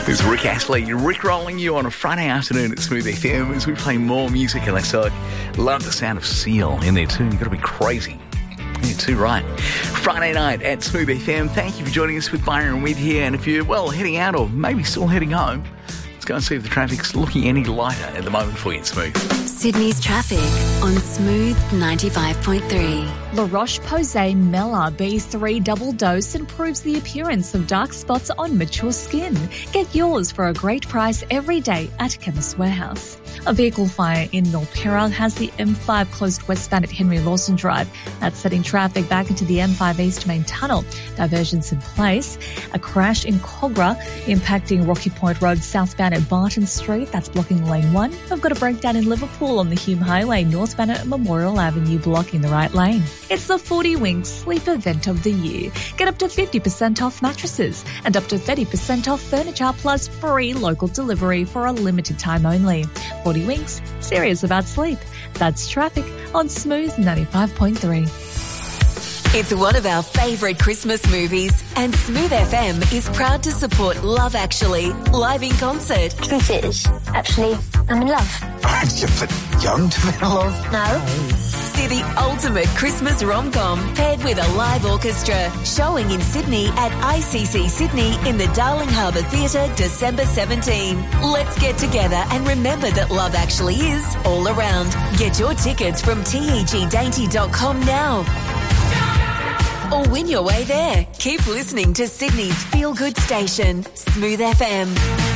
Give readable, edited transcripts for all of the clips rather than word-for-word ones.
There's Rick Astley, Rick rolling you on a Friday afternoon at Smooth FM as we play more music. And I love the sound of Seal in there too. You've got to be crazy. Yeah, too right. Friday night at Smooth FM. Thank you for joining us with Byron and Weed here. And if you're, heading out or maybe still heading home, let's go and see if the traffic's looking any lighter at the moment for you in Smooth. Sydney's traffic on Smooth 95.3. La Roche-Posay Mela B3 double dose improves the appearance of dark spots on mature skin. Get yours for a great price every day at Chemist Warehouse. A vehicle fire in Milpera has the M5 closed westbound at Henry Lawson Drive. That's setting traffic back into the M5 East Main Tunnel. Diversions in place. A crash in Cogra impacting Rocky Point Road southbound at Barton Street. That's blocking lane 1. We've got a breakdown in Liverpool on the Hume Highway northbound at Memorial Avenue blocking the right lane. It's the 40 Winks Sleep Event of the Year. Get up to 50% off mattresses and up to 30% off furniture plus free local delivery for a limited time only. 40 Winks, serious about sleep. That's traffic on Smooth 95.3. It's one of our favourite Christmas movies, and Smooth FM is proud to support Love Actually live in concert. Truth is, actually, I'm in love. You're a bit young to be in love. No. See the ultimate Christmas rom-com paired with a live orchestra, showing in Sydney at ICC Sydney in the Darling Harbour Theatre December 17. Let's get together and remember that love actually is all around. Get your tickets from tegdainty.com now. Or win your way there. Keep listening to Sydney's feel-good station, Smooth FM.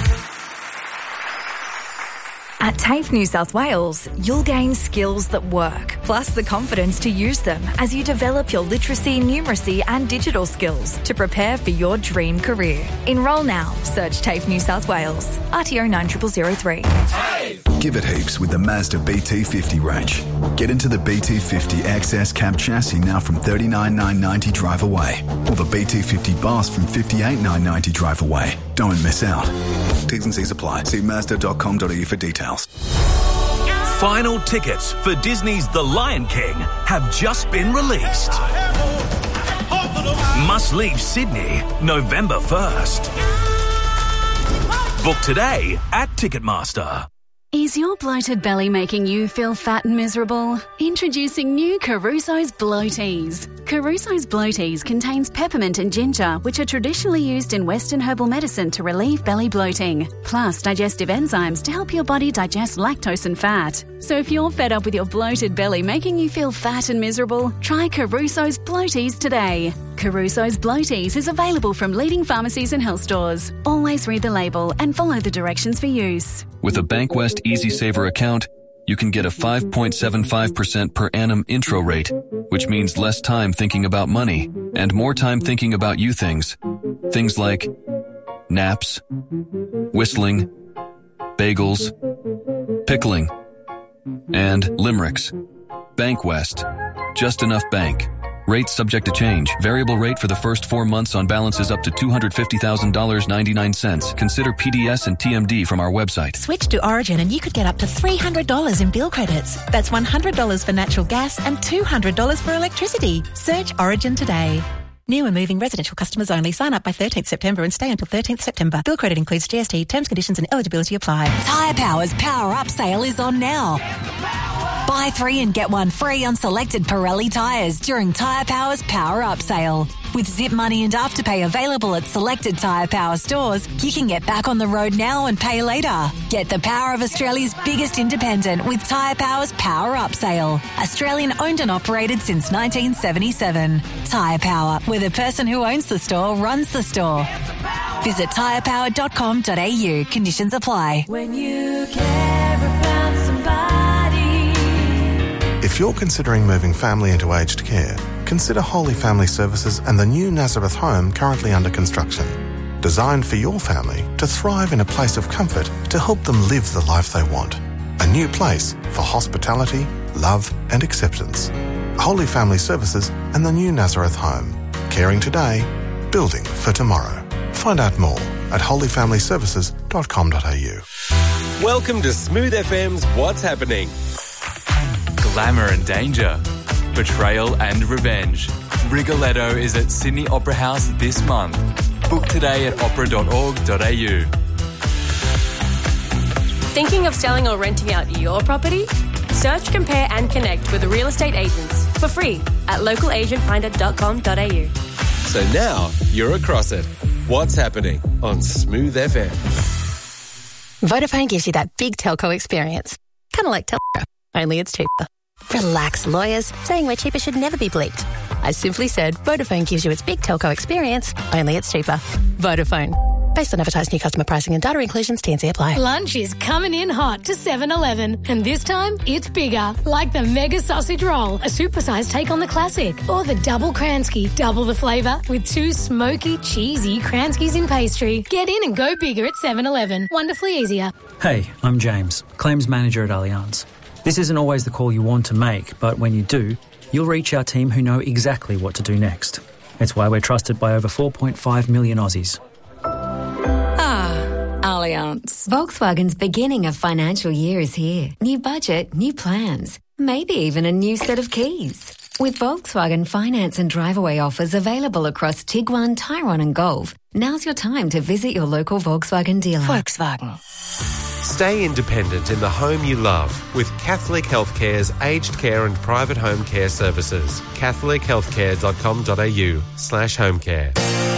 At TAFE New South Wales, you'll gain skills that work, plus the confidence to use them as you develop your literacy, numeracy and digital skills to prepare for your dream career. Enrol now. Search TAFE New South Wales. RTO 90003. Give it heaps with the Mazda BT50 range. Get into the BT50 XS cab chassis now from $39,990 drive away, or the BT50 Boss from $58,990 drive away. Don't miss out. T's and C's apply. See Mazda.com.au for details. Final tickets for Disney's The Lion King have just been released. Must leave Sydney November 1st. Book today at Ticketmaster. Is your bloated belly making you feel fat and miserable? Introducing new Caruso's Bloaties. Caruso's Bloaties contains peppermint and ginger, which are traditionally used in Western herbal medicine to relieve belly bloating, plus digestive enzymes to help your body digest lactose and fat. So if you're fed up with your bloated belly making you feel fat and miserable, try Caruso's Bloaties today. Caruso's Bloaties is available from leading pharmacies and health stores. Always read the label and follow the directions for use. With a Bankwest EasySaver account, you can get a 5.75% per annum intro rate, which means less time thinking about money and more time thinking about you things. Things like naps, whistling, bagels, pickling, and limericks. Bankwest. Just enough bank. Rates subject to change. Variable rate for the first 4 months on balances up to $250,000.99. Consider PDS and TMD from our website. Switch to Origin and you could get up to $300 in bill credits. That's $100 for natural gas and $200 for electricity. Search Origin today. New and moving residential customers only. Sign up by 13th September and stay until 13th September. Bill credit includes GST. Terms, conditions and eligibility apply. Tyre Power's Power Up sale is on now. Buy 3 and get 1 free on selected Pirelli tyres during Tyre Power's Power Up sale. With Zip Money and Afterpay available at selected Tyre Power stores, you can get back on the road now and pay later. Get the power of Australia's biggest independent with Tyre Power's Power Up sale. Australian owned and operated since 1977. Tyre Power, where the person who owns the store runs the store. Visit tyrepower.com.au. Conditions apply. When you care about somebody. If you're considering moving family into aged care, consider Holy Family Services and the new Nazareth home currently under construction. Designed for your family to thrive in a place of comfort to help them live the life they want. A new place for hospitality, love and acceptance. Holy Family Services and the new Nazareth home. Caring today, building for tomorrow. Find out more at holyfamilyservices.com.au. Welcome to Smooth FM's What's Happening. Glamour and danger, betrayal and revenge. Rigoletto is at Sydney Opera House this month. Book today at opera.org.au. Thinking of selling or renting out your property? Search, compare and connect with real estate agents for free at localagentfinder.com.au. So now you're across it. What's happening on Smooth FM? Vodafone gives you that big telco experience. Kind of like Telstra, only it's cheaper. Relax, lawyers. Saying we're cheaper should never be bleeped. I simply said Vodafone gives you its big telco experience, only it's cheaper. Vodafone. Based on advertised new customer pricing and data inclusions, T&C apply. Lunch is coming in hot to 7-Eleven. And this time, it's bigger. Like the Mega Sausage Roll, a supersized take on the classic. Or the Double Kransky, double the flavour with 2 smoky, cheesy Kranskys in pastry. Get in and go bigger at 7-Eleven. Wonderfully easier. Hey, I'm James, Claims Manager at Allianz. This isn't always the call you want to make, but when you do, you'll reach our team who know exactly what to do next. It's why we're trusted by over 4.5 million Aussies. Allianz. Volkswagen's beginning of financial year is here. New budget, new plans, maybe even a new set of keys. With Volkswagen finance and drive-away offers available across Tiguan, Tyrone and Golf, now's your time to visit your local Volkswagen dealer. Volkswagen. Stay independent in the home you love with Catholic Healthcare's aged care and private home care services. catholichealthcare.com.au/homecare.